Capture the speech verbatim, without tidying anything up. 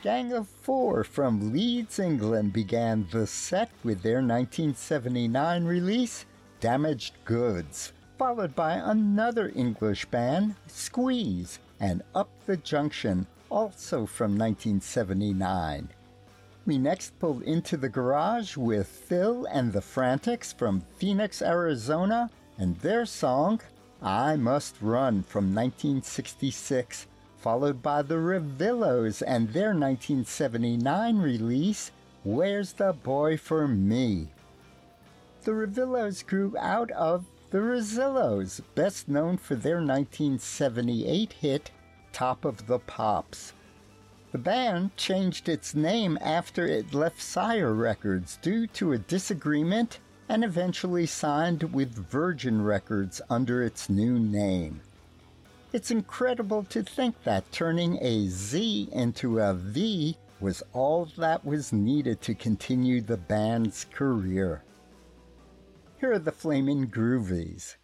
Gang of Four from Leeds, England began the set with their nineteen seventy-nine release, Damaged Goods, followed by another English band, Squeeze, and Up the Junction, also from nineteen seventy-nine. We next pulled into the garage with Phil and the Frantics from Phoenix, Arizona, and their song, I Must Run from nineteen sixty-six, followed by the Revillos and their nineteen seventy-nine release, Where's the Boy for Me? The Revillos grew out of the Rezillos, best known for their nineteen seventy-eight hit, Top of the Pops. The band changed its name after it left Sire Records due to a disagreement and eventually signed with Virgin Records under its new name. It's incredible to think that turning a Z into a V was all that was needed to continue the band's career. Here are the Flamin' Groovies.